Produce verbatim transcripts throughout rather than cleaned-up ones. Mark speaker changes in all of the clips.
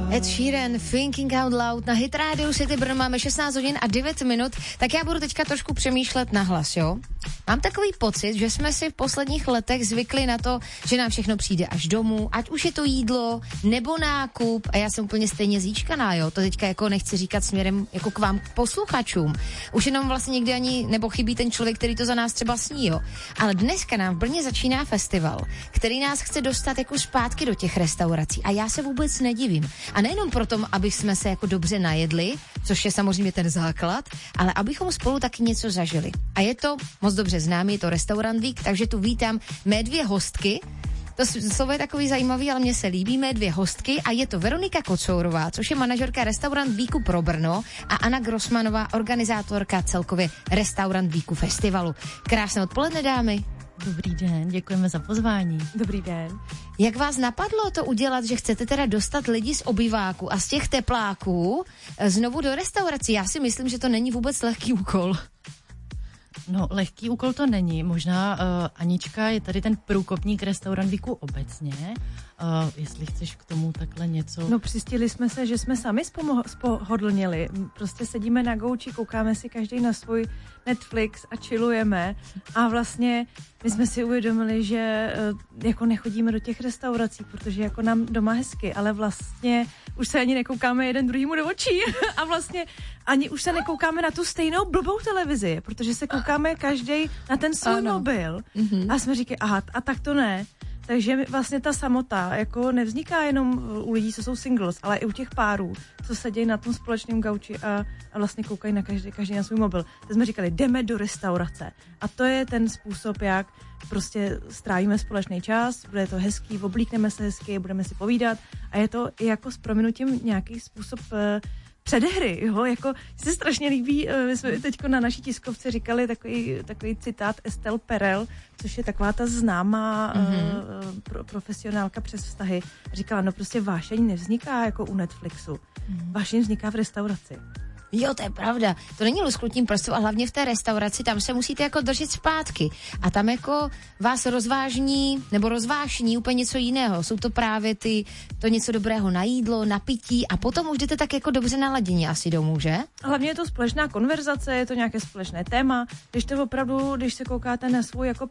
Speaker 1: Ed Sheeran, Thinking Out Loud na Hit Radio City Brno, máme šestnáct hodin a devět minut, tak já budu teďka trošku přemýšlet nahlas, jo? Mám takový pocit, že jsme si v posledních letech zvykli na to, že nám všechno přijde až domů, ať už je to jídlo nebo nákup, a já jsem úplně stejně zíčkaná, jo? To teďka jako nechci říkat směrem jako k vám, k posluchačům. Už jenom vlastně někdy ani, nebo chybí ten člověk, který to za nás třeba sní, jo? Ale dneska nám v Brně začíná festival, který nás chce dostat jako zpátky do těch restaurací, a já se vůbec nedivím. A nejenom proto, aby jsme se jako dobře najedli, což je samozřejmě ten základ, ale abychom spolu taky něco zažili. A je to moc dobře známý, je to Restaurant Week, takže tu vítám mé dvě hostky. To slovo je takový zajímavý, ale mně se líbí, mé dvě hostky, a je to Veronika Kocourová, což je manažerka Restaurant Weeku pro Brno, a Anna Grossmanová, organizátorka celkově Restaurant Weeku festivalu. Krásné odpoledne, dámy.
Speaker 2: Dobrý den, děkujeme za pozvání.
Speaker 3: Dobrý den.
Speaker 1: Jak vás napadlo to udělat, že chcete teda dostat lidi z obýváku a z těch tepláků znovu do restaurací? Já si myslím, že to není vůbec lehký úkol.
Speaker 2: No, lehký úkol to není. Možná uh, Anička je tady ten průkopník Restaurant Weeku obecně. Uh, jestli chceš k tomu takhle něco...
Speaker 3: No, přistihli jsme se, že jsme sami spomo- spohodlnili. Prostě sedíme na gauči, koukáme si každý na svůj Netflix a chillujeme. A vlastně my jsme si uvědomili, že uh, jako nechodíme do těch restaurací, protože jako nám doma hezky, ale vlastně už se ani nekoukáme jeden druhýmu do očí. A vlastně ani už se nekoukáme na tu stejnou blbou televizi, protože se koukáme každý na ten svůj ano. mobil. Mm-hmm. A jsme říkali, aha, a tak to ne. Takže vlastně ta samota jako nevzniká jenom u lidí, co jsou singles, ale i u těch párů, co sedějí na tom společném gauči a, a vlastně koukají na každý, každý na svůj mobil. Tak jsme říkali, jdeme do restaurace. A to je ten způsob, jak prostě strávíme společný čas, bude to hezký, oblíkneme se hezky, budeme si povídat, a je to i jako s prominutím nějaký způsob předehry, jo, jako se strašně líbí, my jsme teďko na naší tiskovce říkali takový, takový citát Estelle Perel, což je taková ta známá mm-hmm. uh, pro, profesionálka přes vztahy, říkala, no prostě vášeň nevzniká jako u Netflixu, mm-hmm. vášeň vzniká v restauraci.
Speaker 1: Jo, to je pravda. To není lusknutím prstů, a hlavně v té restauraci, tam se musíte jako držet zpátky. A tam jako vás rozvážní, nebo rozvášní úplně něco jiného. Jsou to právě ty, to něco dobrého na jídlo, na pití, a potom už jdete tak jako dobře naladění asi domů, že?
Speaker 3: Hlavně je to společná konverzace, je to nějaké společné téma. Když to opravdu, když se koukáte na svůj jako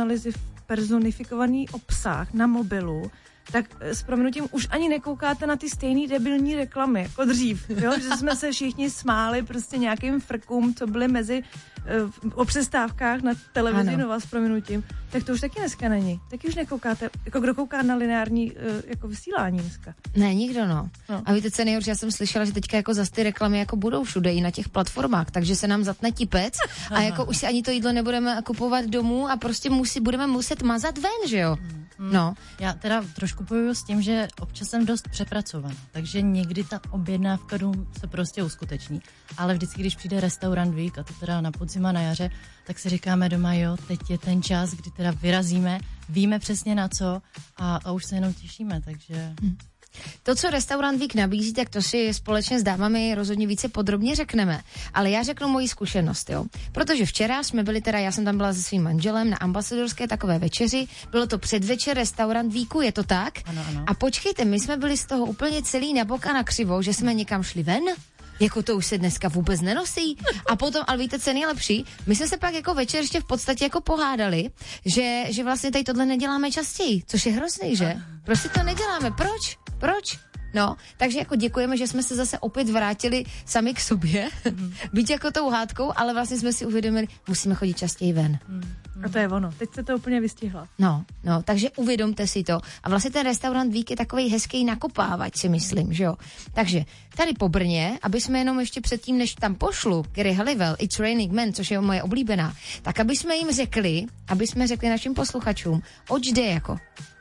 Speaker 3: personifikovaný obsah na mobilu, tak s prominutím už ani nekoukáte na ty stejný debilní reklamy, jako dřív, jo? Že jsme se všichni smáli prostě nějakým frkům, co byly mezi uh, o přestávkách na televizi Nova s prominutím, tak to už taky dneska není. Taky už nekoukáte, jako kdo kouká na lineární uh, jako vysílání dneska.
Speaker 1: Ne, nikdo, no. no. A víte, co nejhorší, já jsem slyšela, že teďka jako zas ty reklamy jako budou všude i na těch platformách, takže se nám zatne tipec a jako už si ani to jídlo nebudeme kupovat domů a prostě musí, budeme muset mazat ven, že jo? Hmm. No.
Speaker 2: Já teda trošku bojuju s tím, že občas jsem dost přepracovaná, takže někdy ta objednávka se prostě uskuteční, ale vždycky, když přijde Restaurant Week, a to teda na podzim a na jaře, tak si říkáme doma, jo, teď je ten čas, kdy teda vyrazíme, víme přesně na co, a, a už se jenom těšíme, takže...
Speaker 1: Hmm. To, co Restaurant Week nabízí, tak to si společně s dámami rozhodně více podrobně řekneme. Ale já řeknu moji zkušenost, jo. Protože včera jsme byli teda, já jsem tam byla se svým manželem na ambasadorské takové večeři, bylo to předvečer Restaurant Weeku, je to tak?
Speaker 2: Ano, ano.
Speaker 1: A počkejte, my jsme byli z toho úplně celý na bok a na křivo, že jsme někam šli ven. Jako to už se dneska vůbec nenosí. A potom, ale víte, co je nejlepší? My jsme se pak jako večer ještě v podstatě jako pohádali, že, že vlastně tady tohle neděláme častěji, což je hrozný, že? Prostě to neděláme. Proč? Proč? No, takže jako děkujeme, že jsme se zase opět vrátili sami k sobě, mm. byť jako tou hádkou, ale vlastně jsme si uvědomili, musíme chodit častěji ven.
Speaker 3: Mm. A to je ono, teď se to úplně vystihla.
Speaker 1: No, no, takže uvědomte si to. A vlastně ten Restaurant Week je takovej hezký nakopávač, si myslím, že jo. Takže tady po Brně, aby jsme jenom ještě předtím, než tam pošlu Gary Halliwell, It's Raining Men, což je moje oblíbená, tak aby jsme jim řekli, aby jsme řekli našim posluchačům, oč jde jako.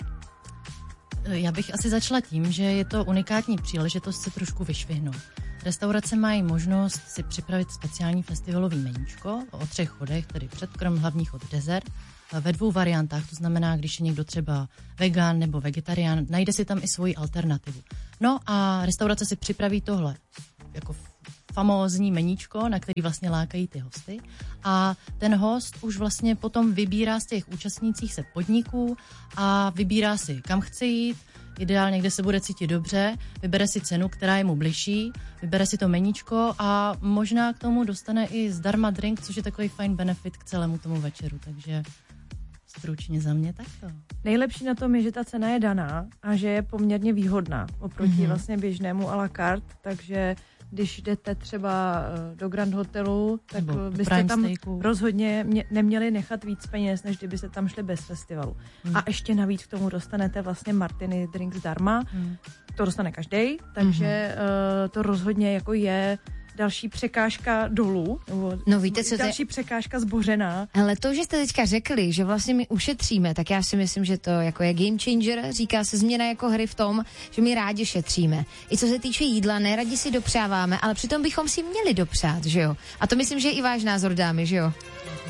Speaker 2: Já bych asi začala tím, že je to unikátní příležitost se trošku vyšvihnout. Restaurace mají možnost si připravit speciální festivalový meníčko o třech chodech, tedy předkrm, hlavní chod, dezert, ve dvou variantách, to znamená, když je někdo třeba vegan nebo vegetarián, najde si tam i svoji alternativu. No a restaurace si připraví tohle jako famózní meníčko, na který vlastně lákají ty hosty, a ten host už vlastně potom vybírá z těch účastnících se podniků a vybírá si, kam chce jít, ideálně, kde se bude cítit dobře, vybere si cenu, která je mu bližší, vybere si to meníčko a možná k tomu dostane i zdarma drink, což je takový fajn benefit k celému tomu večeru, takže stručně za mě takto.
Speaker 3: Nejlepší na tom je, že ta cena je daná a že je poměrně výhodná oproti mm-hmm. vlastně běžnému à la carte, takže když jdete třeba do Grand Hotelu, tak nebo byste tam Steaku. rozhodně mě, neměli nechat víc peněz, než kdybyste tam šli bez festivalu. Hmm. A ještě navíc k tomu dostanete vlastně martini drink zdarma. Hmm. To dostane každej, takže hmm. uh, to rozhodně jako je další překážka dolů, nebo
Speaker 1: no, víte, co
Speaker 3: další te... překážka zbořená.
Speaker 1: Ale to, že jste teďka řekli, že vlastně my ušetříme, tak já si myslím, že to jako je game changer, říká se změna jako hry v tom, že my rádi šetříme. I co se týče jídla, neradi si dopřáváme, ale přitom bychom si měli dopřát, že jo? A to myslím, že je i váš názor, dámy, že jo?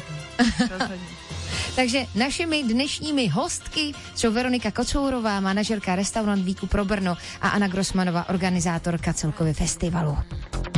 Speaker 1: Takže našimi dnešními hostky jsou Veronika Kocourová, manažerka Restaurant Weeku pro Brno a Anna Grossmanová, organizátorka celkově festivalu.